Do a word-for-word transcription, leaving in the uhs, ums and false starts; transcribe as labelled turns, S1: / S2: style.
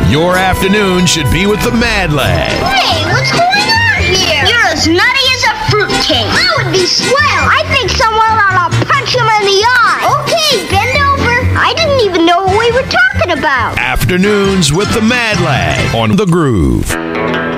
S1: Your afternoon should be with the Mad Lad.
S2: Hey, what's going on here? You're as nutty as a fruitcake. That would be swell. I think someone ought to punch him in the eye. Okay, bend over. I didn't even know what we were talking about.
S1: Afternoons with the Mad Lad on The Groove.